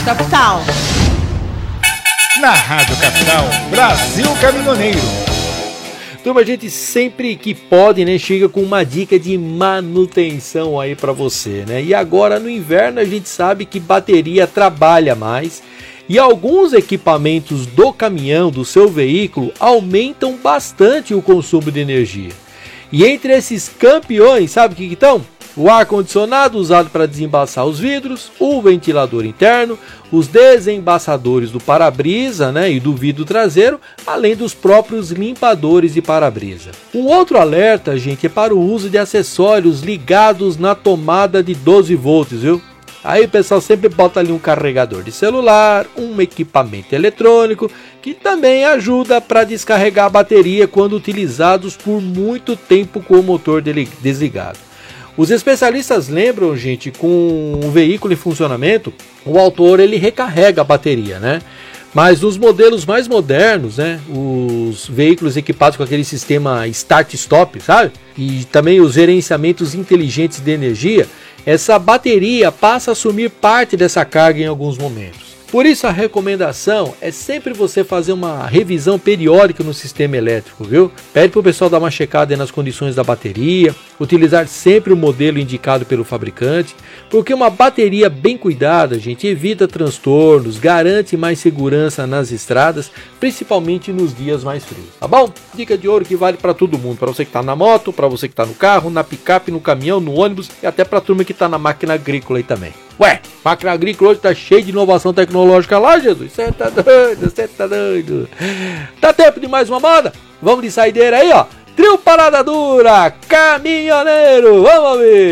Rádio Capital. Na Rádio Capital, Brasil Caminhoneiro. Turma, a gente sempre que pode, né, chega com uma dica de manutenção aí para você, né? E agora no inverno a gente sabe que bateria trabalha mais e alguns equipamentos do caminhão, do seu veículo, aumentam bastante o consumo de energia. E entre esses campeões, sabe o que estão? O ar-condicionado usado para desembaçar os vidros, o ventilador interno, os desembaçadores do para-brisa, né, e do vidro traseiro, além dos próprios limpadores de para-brisa. Um outro alerta, gente, é para o uso de acessórios ligados na tomada de 12 volts, viu? Aí o pessoal sempre bota ali um carregador de celular, um equipamento eletrônico, que também ajuda para descarregar a bateria quando utilizados por muito tempo com o motor desligado. Os especialistas lembram, gente, com um veículo em funcionamento, o autor ele recarrega a bateria, né? Mas nos modelos mais modernos, né, os veículos equipados com aquele sistema start-stop, sabe? E também os gerenciamentos inteligentes de energia, essa bateria passa a assumir parte dessa carga em alguns momentos. Por isso a recomendação é sempre você fazer uma revisão periódica no sistema elétrico, viu? Pede para o pessoal dar uma checada aí nas condições da bateria, utilizar sempre o modelo indicado pelo fabricante, porque uma bateria bem cuidada, gente, evita transtornos, garante mais segurança nas estradas, principalmente nos dias mais frios, tá bom? Dica de ouro que vale para todo mundo, para você que está na moto, para você que está no carro, na picape, no caminhão, no ônibus e até para a turma que está na máquina agrícola aí também. Ué, máquina agrícola hoje tá cheia de inovação tecnológica lá, Jesus. Você tá doido, você tá doido. Tá tempo de mais uma moda? Vamos de saideira aí, ó. Trio Parada Dura, caminhoneiro, vamos ver.